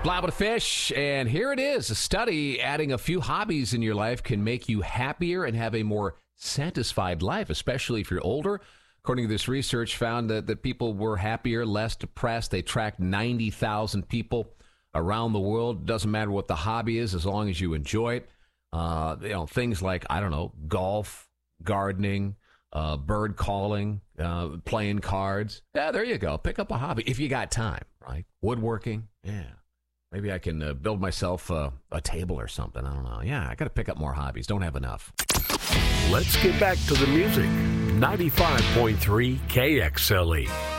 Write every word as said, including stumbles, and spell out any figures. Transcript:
Blab with Fish, and here it is. A study adding a few hobbies in your life can make you happier and have a more satisfied life, especially if you're older. According to this research, found that, that people were happier, less depressed. They tracked ninety thousand people around the world. Doesn't matter what the hobby is, as long as you enjoy it. Uh, you know, things like, I don't know, golf, gardening, uh, bird calling, uh, playing cards. Yeah, there you go. Pick up a hobby if you got time, right? Woodworking, yeah. Maybe I can uh, build myself uh, a table or something. I don't know. Yeah, I got to pick up more hobbies. Don't have enough. Let's get back to the music. ninety-five point three K X L E.